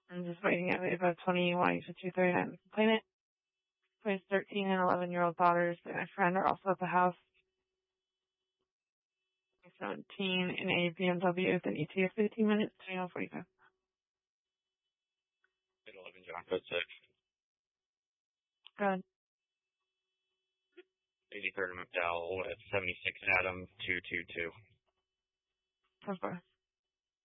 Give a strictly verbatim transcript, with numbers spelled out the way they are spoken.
I'm just waiting at it about twenty-one to two thirty-nine to complain it. His thirteen and eleven-year-old daughters and my friend are also at the house. seventeen in a B M W with an E T A fifteen minutes, twenty-one forty-five. eleven John Code six. Good. eighty-third McDowell at seventy-six Adam two two two. Of course.